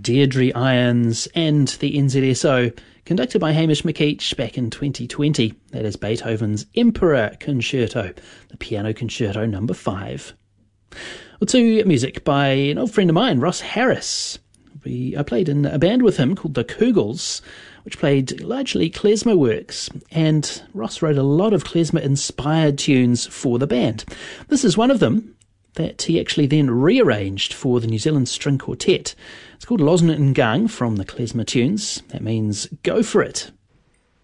Deirdre Irons and the NZSO, conducted by Hamish McKeach back in 2020. That is Beethoven's Emperor Concerto, the Piano Concerto number 5. Well, to music by an old friend of mine, Ross Harris. I played in a band with him called the Kugels, which played largely klezmer works, and Ross wrote a lot of klezmer-inspired tunes for the band. This is one of them that he actually then rearranged for the New Zealand String Quartet. It's called Losna Ngang from the klezmer tunes. That means Go For It.